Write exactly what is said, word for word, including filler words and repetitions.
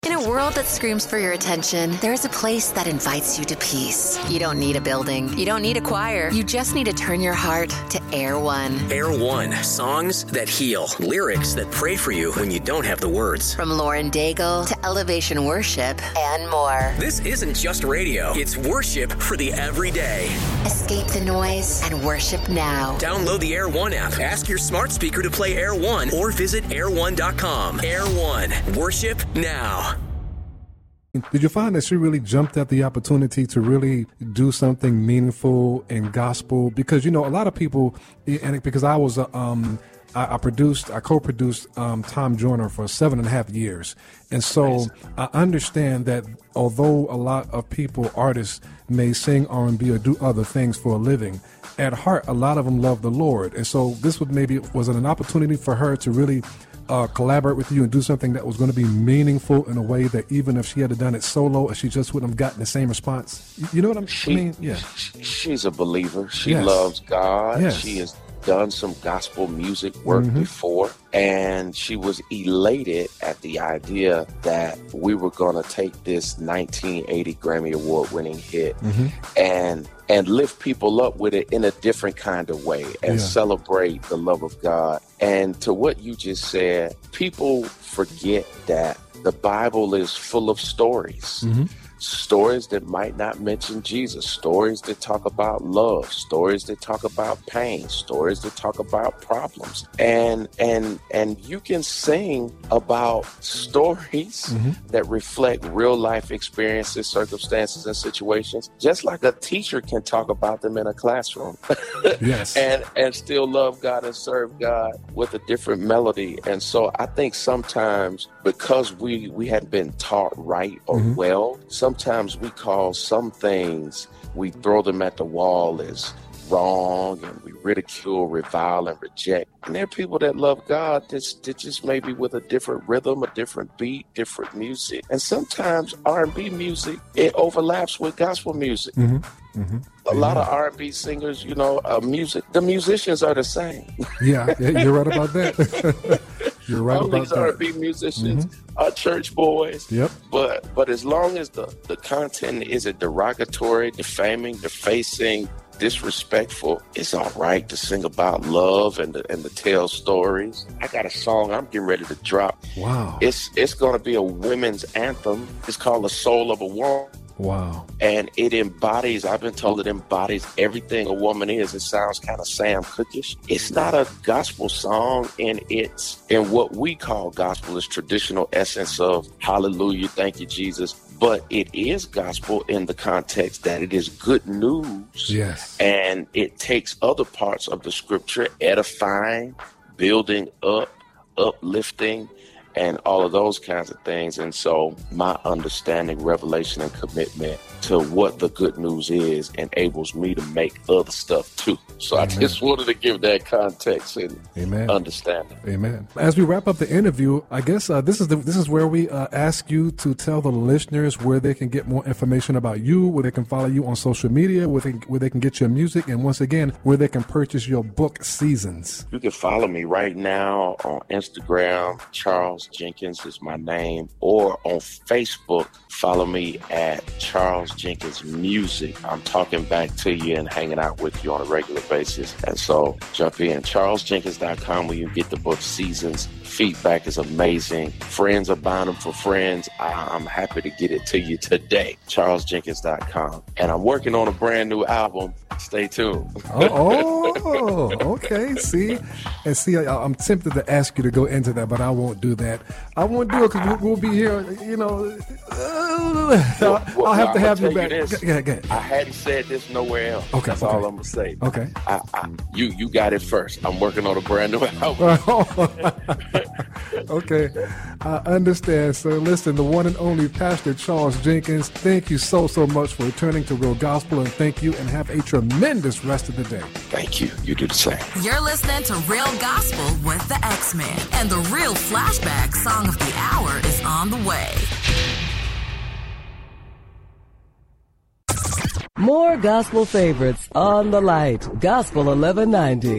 In a world that screams for your attention, there's a place that invites you to peace. You don't need a building. You don't need a choir. You just need to turn your heart to Air One. Air One. Songs that heal. Lyrics that pray for you when you don't have the words. From Lauren Daigle to Elevation Worship and more. This isn't just radio. It's worship for the everyday. Escape the noise and worship now. Download the Air One app. Ask your smart speaker to play Air One or visit air one dot com. Air One. Worship now. Did you find that she really jumped at the opportunity to really do something meaningful in gospel? Because, you know, a lot of people, and because I was, um, I, I produced, I co-produced um, Tom Joyner for seven and a half years. And so I understand that although a lot of people, artists, may sing R and B or do other things for a living, at heart, a lot of them love the Lord. And so this would maybe, was it an opportunity for her to really Uh, collaborate with you and do something that was going to be meaningful in a way that even if she had done it solo, she just wouldn't have gotten the same response? You know what I'm, she, I mean? Yeah. She's a believer. She yes. loves God. Yes. She has done some gospel music work mm-hmm. before, and she was elated at the idea that we were going to take this nineteen eighty Grammy Award winning hit mm-hmm. and and lift people up with it in a different kind of way and yeah. celebrate the love of God. And to what you just said, people forget that the Bible is full of stories. Mm-hmm. Stories that might not mention Jesus, stories that talk about love, stories that talk about pain, stories that talk about problems. And and and you can sing about stories mm-hmm. that reflect real life experiences, circumstances, and situations, just like a teacher can talk about them in a classroom. Yes. and and still love God and serve God with a different melody. And so I think sometimes because we we hadn't been taught right or mm-hmm. well, some Sometimes we call some things, we throw them at the wall as wrong, and we ridicule, revile, and reject. And there are people that love God that's, that just maybe with a different rhythm, a different beat, different music. And sometimes R and B music, it overlaps with gospel music. Mm-hmm. Mm-hmm. A lot of R and B singers, you know, uh, music, the musicians are the same. Yeah, you're right about that. You're right All about these that. R and B musicians mm-hmm. are church boys. Yep. But but as long as the, the content isn't derogatory, defaming, defacing, disrespectful, it's all right to sing about love and to, and to tell stories. I got a song I'm getting ready to drop. Wow. It's it's going to be a women's anthem. It's called The Soul of a Woman. Wow. And it embodies, I've been told it embodies everything a woman is. It sounds kind of Sam Cookish. It's not a gospel song in its, in what we call gospel is traditional essence of hallelujah, thank you, Jesus. But it is gospel in the context that it is good news. Yes. And it takes other parts of the scripture, edifying, building up, uplifting, and all of those kinds of things. And so my understanding, revelation, and commitment to what the good news is enables me to make other stuff too. So Amen. I just wanted to give that context and Amen. understanding. Amen. As we wrap up the interview, I guess uh, this is the, this is where we uh, ask you to tell the listeners where they can get more information about you, where they can follow you on social media, where they, where they can get your music, and once again, where they can purchase your book, Seasons. You can follow me right now on Instagram. Charles Jenkins is my name, or on Facebook, follow me at Charles Jenkins Music. I'm talking back to you and hanging out with you on a regular basis. And so jump in, charles jenkins dot com, where you get the book Seasons. Feedback is amazing. Friends are buying them for friends. I'm happy to get it to you today, charles jenkins dot com. And I'm working on a brand new album. Stay tuned. oh, oh, okay. See, and see, I, I'm tempted to ask you to go into that, but I won't do that. I won't do it because we'll be here, you know. Uh, well, I'll, well, I'll have to have you you back. This, go, go, go. I hadn't said this nowhere else. Okay, That's okay. all I'm going to say. Okay. I, I, you, you got it first. I'm working on a brand new album. Okay, I understand. So listen, the one and only Pastor Charles Jenkins, thank you so, so much for returning to Real Gospel, and thank you, and have a tremendous rest of the day. Thank you. You do the same. You're listening to Real Gospel with the X-Men, and the Real Flashback Song of the Hour is on the way. More gospel favorites on the light. Gospel eleven ninety.